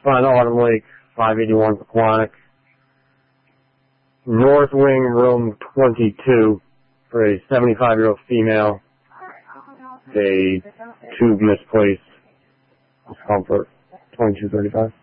Spine Autumn Lake, 581 Pequannock. North Wing, room 22, for a 75-year-old female. A tube misplaced discomfort, 2235.